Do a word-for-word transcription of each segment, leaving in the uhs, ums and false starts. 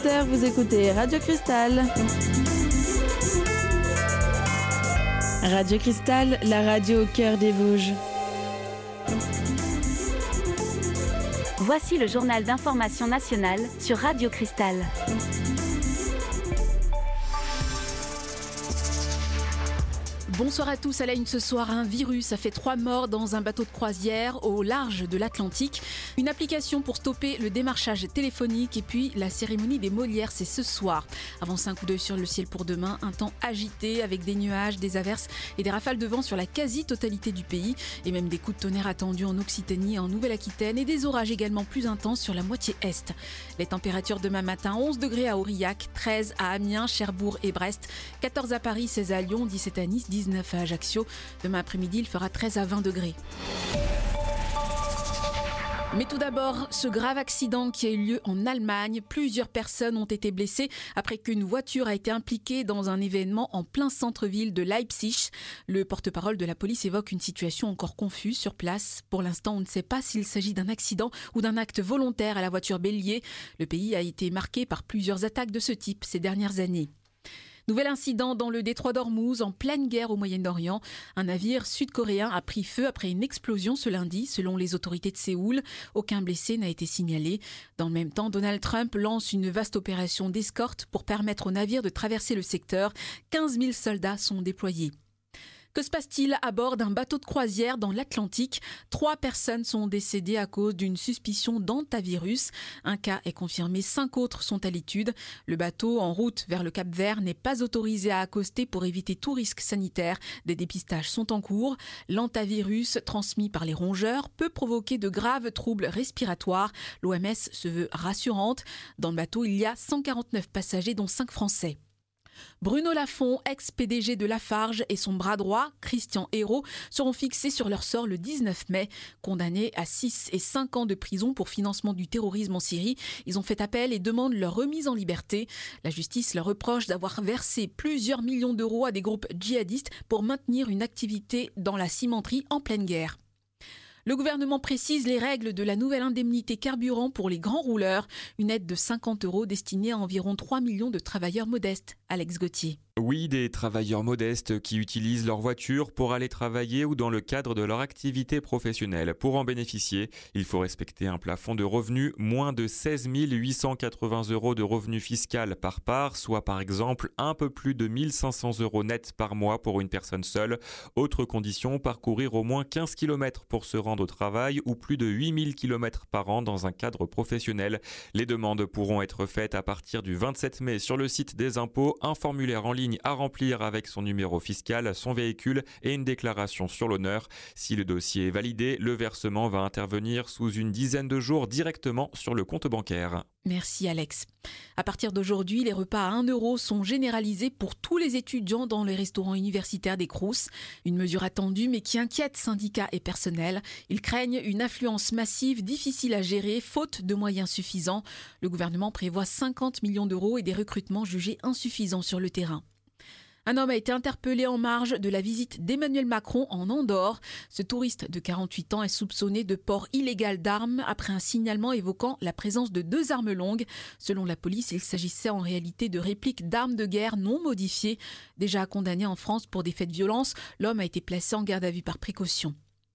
heures, vous écoutez Radio Cristal. Radio Cristal, la radio au cœur des Vosges. Voici le journal d'information nationale sur Radio Cristal. Bonsoir à tous, à la une ce soir, un virus a fait trois morts dans un bateau de croisière au large de l'Atlantique. Une application pour stopper le démarchage téléphonique et puis la cérémonie des Molières, c'est ce soir. Avancez un coup d'œil sur le ciel pour demain, un temps agité avec des nuages, des averses et des rafales de vent sur la quasi-totalité du pays et même des coups de tonnerre attendus en Occitanie et en Nouvelle-Aquitaine et des orages également plus intenses sur la moitié est. Les températures demain matin, onze degrés à Aurillac, treize à Amiens, Cherbourg et Brest, quatorze à Paris, seize à Lyon, dix-sept à Nice, dix-neuf à Ajaccio. Demain après-midi, il fera treize à vingt degrés. Mais tout d'abord, ce grave accident qui a eu lieu en Allemagne. Plusieurs personnes ont été blessées après qu'une voiture a été impliquée dans un événement en plein centre-ville de Leipzig. Le porte-parole de la police évoque une situation encore confuse sur place. Pour l'instant, on ne sait pas s'il s'agit d'un accident ou d'un acte volontaire à la voiture bélier. Le pays a été marqué par plusieurs attaques de ce type ces dernières années. Nouvel incident dans le détroit d'Ormuz, en pleine guerre au Moyen-Orient. Un navire sud-coréen a pris feu après une explosion ce lundi, selon les autorités de Séoul. Aucun blessé n'a été signalé. Dans le même temps, Donald Trump lance une vaste opération d'escorte pour permettre aux navires de traverser le secteur. quinze mille soldats sont déployés. Que se passe-t-il à bord d'un bateau de croisière dans l'Atlantique ? Trois personnes sont décédées à cause d'une suspicion d'hantavirus. Un cas est confirmé, cinq autres sont à l'étude. Le bateau en route vers le Cap-Vert n'est pas autorisé à accoster pour éviter tout risque sanitaire. Des dépistages sont en cours. L'hantavirus, transmis par les rongeurs, peut provoquer de graves troubles respiratoires. L'O M S se veut rassurante. Dans le bateau, il y a cent quarante-neuf passagers, dont cinq Français. Bruno Lafont, ex-P D G de Lafarge, et son bras droit, Christian Hérault, seront fixés sur leur sort le dix-neuf mai. Condamnés à six et cinq ans de prison pour financement du terrorisme en Syrie, ils ont fait appel et demandent leur remise en liberté. La justice leur reproche d'avoir versé plusieurs millions d'euros à des groupes djihadistes pour maintenir une activité dans la cimenterie en pleine guerre. Le gouvernement précise les règles de la nouvelle indemnité carburant pour les grands rouleurs. Une aide de cinquante euros destinée à environ trois millions de travailleurs modestes. Alex Gauthier. Oui, des travailleurs modestes qui utilisent leur voiture pour aller travailler ou dans le cadre de leur activité professionnelle. Pour en bénéficier, il faut respecter un plafond de revenus moins de seize mille huit cent quatre-vingts euros de revenus fiscal par part, soit par exemple un peu plus de mille cinq cents euros net par mois pour une personne seule. Autre condition, parcourir au moins quinze kilomètres pour se rendre au travail ou plus de huit mille kilomètres par an dans un cadre professionnel. Les demandes pourront être faites à partir du vingt-sept mai sur le site des impôts. Un formulaire en ligne à remplir avec son numéro fiscal, son véhicule et une déclaration sur l'honneur. Si le dossier est validé, le versement va intervenir sous une dizaine de jours directement sur le compte bancaire. Merci Alex. À partir d'aujourd'hui, les repas à un euro sont généralisés pour tous les étudiants dans les restaurants universitaires des Crous. Une mesure attendue mais qui inquiète syndicats et personnel. Ils craignent une affluence massive difficile à gérer, faute de moyens suffisants. Le gouvernement prévoit cinquante millions d'euros et des recrutements jugés insuffisants sur le terrain. Un homme a été interpellé en marge de la visite d'Emmanuel Macron en Andorre. Ce touriste de quarante-huit ans est soupçonné de port illégal d'armes après un signalement évoquant la présence de deux armes longues. Selon la police, il s'agissait en réalité de répliques d'armes de guerre non modifiées. Déjà condamné en France pour des faits de violence, l'homme a été placé en garde à vue par précaution.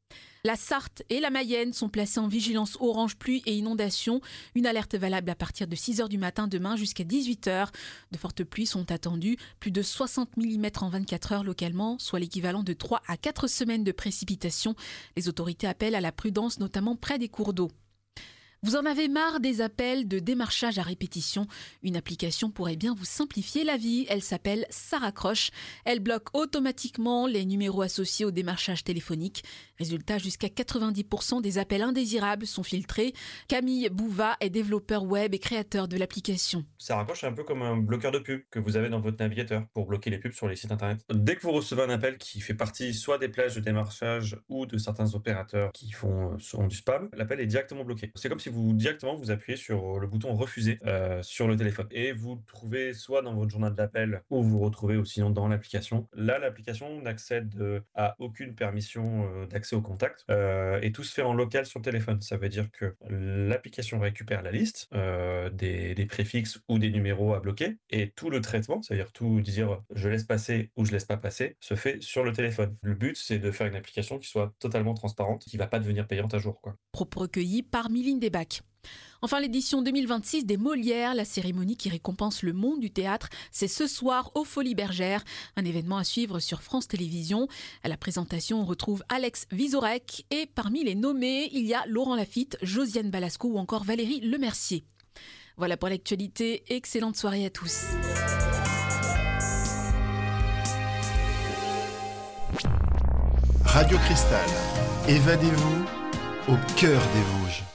La Sarthe et la Mayenne sont placées en vigilance orange pluie et inondation. Une alerte valable à partir de six heures du matin demain jusqu'à dix-huit heures. De fortes pluies sont attendues, plus de soixante millimètres en vingt-quatre heures localement, soit l'équivalent de trois à quatre semaines de précipitations. Les autorités appellent à la prudence, notamment près des cours d'eau. Vous en avez marre des appels de démarchage à répétition ? Une application pourrait bien vous simplifier la vie. Elle s'appelle Ça raccroche. Elle bloque automatiquement les numéros associés au démarchage téléphonique. Résultat, jusqu'à quatre-vingt-dix pour cent des appels indésirables sont filtrés. Camille Bouva est développeur web et créateur de l'application. Ça raccroche un peu comme un bloqueur de pub que vous avez dans votre navigateur pour bloquer les pubs sur les sites internet. Dès que vous recevez un appel qui fait partie soit des plages de démarchage ou de certains opérateurs qui font, sont du spam, l'appel est directement bloqué. C'est comme si vous directement vous appuyez sur le bouton refuser euh, sur le téléphone et vous le trouvez soit dans votre journal d'appel ou vous retrouvez ou sinon dans l'application. Là, l'application n'accède euh, à aucune permission euh, d'accès au contact euh, et tout se fait en local sur le téléphone. Ça veut dire que l'application récupère la liste euh, des, des préfixes ou des numéros à bloquer et tout le traitement, c'est-à-dire tout dire je laisse passer ou je laisse pas passer, se fait sur le téléphone. Le but, c'est de faire une application qui soit totalement transparente, qui va pas devenir payante à jour, quoi. Propos recueillis par Miline Desbacs. Enfin, l'édition deux mille vingt-six des Molières, la cérémonie qui récompense le monde du théâtre, c'est ce soir aux Folies Bergères. Un événement à suivre sur France Télévisions. À la présentation, on retrouve Alex Vizorek et parmi les nommés, il y a Laurent Lafitte, Josiane Balasco ou encore Valérie Lemercier. Voilà pour l'actualité. Excellente soirée à tous. Radio Cristal, évadez-vous au cœur des Vosges.